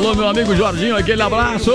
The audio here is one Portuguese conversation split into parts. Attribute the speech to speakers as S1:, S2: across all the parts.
S1: Alô, meu amigo Jorginho, aquele abraço.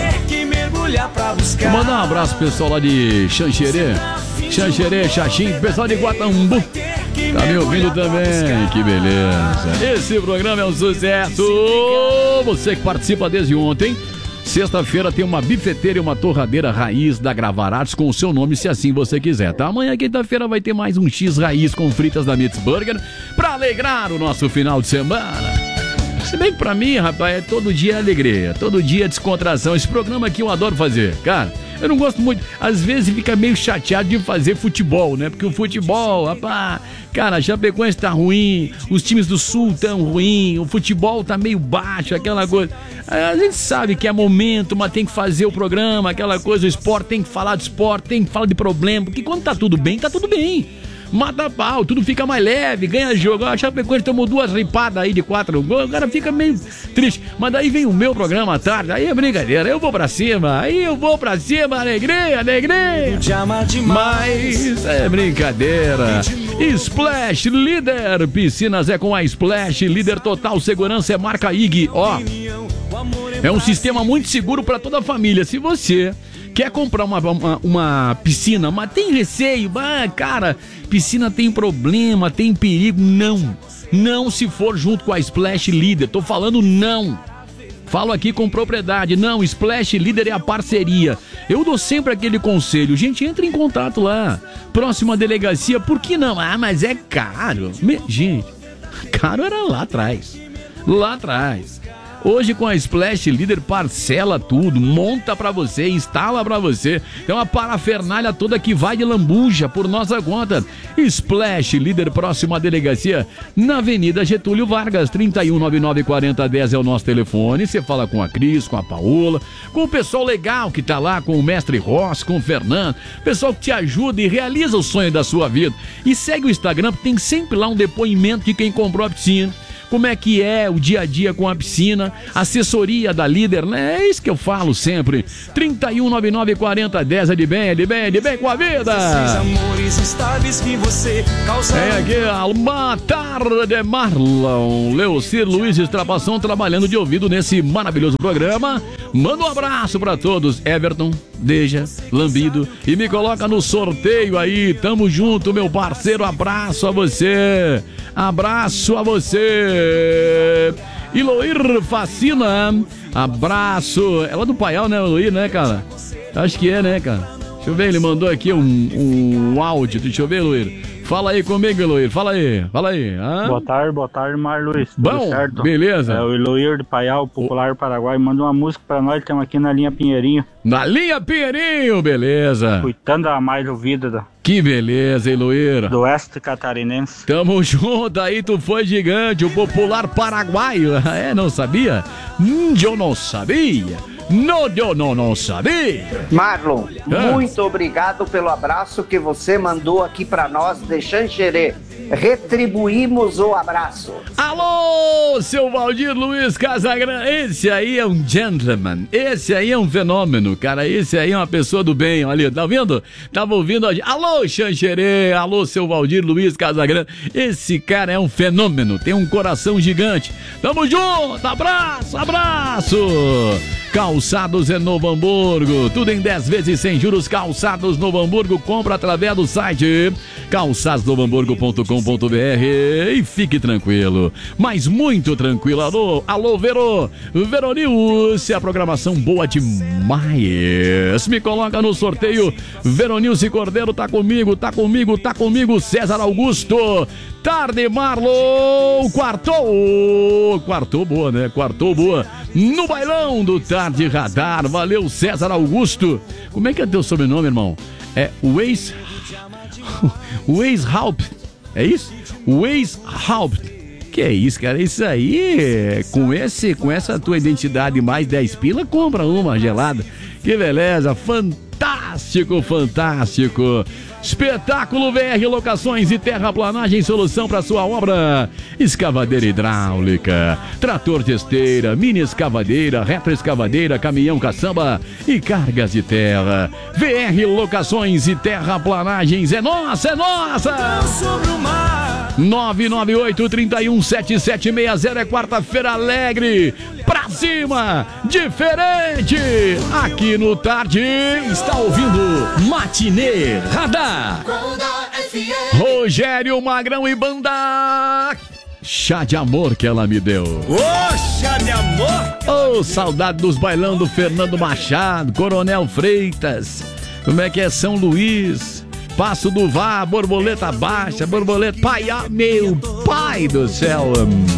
S1: Vou mandar um abraço pro pessoal lá de Xanxerê, Xaxim, pessoal de Guatambu. Tá me ouvindo também, que beleza. Esse programa é um sucesso. Você que participa desde ontem. Sexta-feira tem uma bifeteira e uma torradeira raiz da Gravar Artes com o seu nome, se assim você quiser, tá? Amanhã, quinta-feira, vai ter mais um X raiz com fritas da Mitz Burger pra alegrar o nosso final de semana. Se bem que pra mim, rapaz, é todo dia alegria, todo dia descontração. Esse programa aqui eu adoro fazer, cara. Eu não gosto muito, às vezes fica meio chateado de fazer futebol, né? Porque o futebol, rapaz, cara, a Chapecoense tá ruim, os times do Sul tão ruim, o futebol tá meio baixo, aquela coisa. A gente sabe que é momento, mas tem que fazer o programa, aquela coisa, o esporte tem que falar de esporte, tem que falar de problema, porque quando tá tudo bem, mata pau, tudo fica mais leve, ganha jogo. A Chapecoense tomou 2 ripadas aí de 4 gols, o cara fica meio triste. Mas daí vem o meu programa à tarde, aí é brincadeira, eu vou pra cima, alegria. Mas é brincadeira. Splash Líder, piscinas é com a Splash Líder Total Segurança, é marca IG, ó. É um sistema muito seguro pra toda a família. Se você quer comprar uma piscina, mas tem receio, cara, piscina tem problema, tem perigo, não se for junto com a Splash Líder, tô falando não. Falo aqui com propriedade, não, Splash Líder é a parceria. Eu dou sempre aquele conselho, gente, entre em contato lá, próxima delegacia, por que não? Ah, mas é caro. Gente, caro era lá atrás. Hoje com a Splash Líder parcela tudo, monta pra você, instala pra você. É uma parafernália toda que vai de lambuja por nossa conta. Splash Líder, próxima delegacia, na Avenida Getúlio Vargas, 31994010 é o nosso telefone. Você fala com a Cris, com a Paola, com o pessoal legal que tá lá, com o mestre Ross, com o Fernando, pessoal que te ajuda e realiza o sonho da sua vida. E segue o Instagram, tem sempre lá um depoimento de quem comprou a piscina. Como é que é o dia a dia com a piscina, assessoria da Líder, né? É isso que eu falo sempre. 31994010 é de bem com a vida. É aqui, uma tarde, Marlon, Leocir Luiz Estrapação trabalhando de ouvido nesse maravilhoso programa. Manda um abraço pra todos, Everton, Deja, Lambido, e me coloca no sorteio aí. Tamo junto, meu parceiro, abraço a você. Iloir Fascina, abraço. Ela é do Paial, né, Iloir, né, cara? Acho que é, né, cara? Deixa eu ver, ele mandou aqui um áudio. Deixa eu ver, Iloir. Fala aí comigo, Iloir. Fala aí. Ah?
S2: Boa tarde, Marluiz.
S1: Bom, certo? Beleza.
S2: É o Iloir do Paial, Popular Paraguai. Manda uma música pra nós, estamos aqui na linha Pinheirinho.
S1: Na linha Pinheirinho, beleza.
S2: Cuidando a mais ouvida
S1: Que beleza, Iloir.
S2: Do oeste catarinense.
S1: Tamo junto aí, tu foi gigante, o Popular Paraguaio. É, não sabia? Eu não sabia. Eu não sabia.
S3: Marlon, muito obrigado pelo abraço que você mandou aqui pra nós de Xanxerê. Retribuímos o abraço.
S1: Alô, seu Valdir Luiz Casagrande. Esse aí é um gentleman. Esse aí é um fenômeno, cara. Esse aí é uma pessoa do bem. Olha, tá ouvindo? Tava ouvindo. Alô, Xanxerê. Alô, seu Valdir Luiz Casagrande. Esse cara é um fenômeno. Tem um coração gigante. Tamo junto. Abraço. Calçados é Novo Hamburgo, tudo em 10 vezes sem juros. Calçados Novo Hamburgo, compra através do site calçadosnovohamburgo.com.br e fique tranquilo, mas muito tranquilo. Alô, Veronilce, a programação boa demais. Me coloca no sorteio, Veronilce Cordeiro, tá comigo, César Augusto. Tarde, Marlon, quartou boa, né? Quartou boa no bailão do Tarde Radar. Valeu, César Augusto. Como é que é teu sobrenome, irmão? É Weishaupt. É isso? Weishaupt. Que é isso, cara? Isso aí, com essa tua identidade mais 10 pila, compra uma gelada. Que beleza, fantástico. Espetáculo VR Locações e Terraplanagem, solução para sua obra. Escavadeira hidráulica, trator de esteira, mini escavadeira, retroescavadeira, caminhão caçamba e cargas de terra. VR Locações e Terraplanagens é nossa!
S4: Sobre o mar.
S1: 998-317760. É quarta-feira alegre. Pra cima, diferente. Aqui no Tarde.
S4: Está ouvindo Matinê Radar.
S1: Rogério Magrão e banda. Chá de amor que ela me deu.
S4: Chá de amor.
S1: Saudade dos bailão do Fernando Machado, Coronel Freitas. Como é que é São Luís? Passo do Vá, Borboleta Baixa, Borboleta... Pai, meu pai do céu.